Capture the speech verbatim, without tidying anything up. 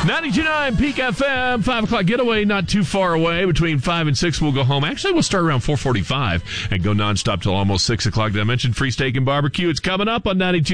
ninety-two point nine Peak F M, five o'clock getaway, not too far away. Between five and six, we'll go home. Actually, we'll start around four forty-five and go nonstop till almost six o'clock. Did I mention free steak and barbecue? It's coming up on ninety-two.